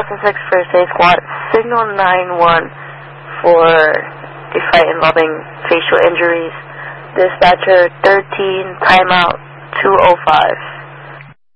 Boston 6 First Aid Squad, signal 9-1 for a fight involving facial injuries. Dispatcher 13, timeout 205.